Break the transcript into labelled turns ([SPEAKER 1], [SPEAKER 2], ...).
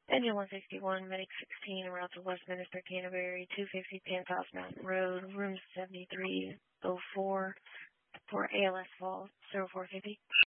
[SPEAKER 1] Engine 161, Medic 16, route to Westminster, Canterbury, 250 Pantos Mountain Road, room 7304, for ALS Fall, 0450.